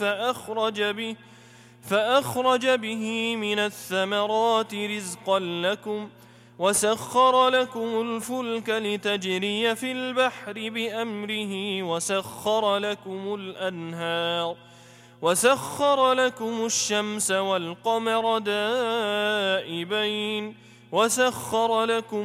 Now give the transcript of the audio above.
فأخرج به من الثمرات رزقا لكم وسخر لكم الفلك لتجري في البحر بأمره وسخر لكم الشمس والقمر دائبين وسخر لكم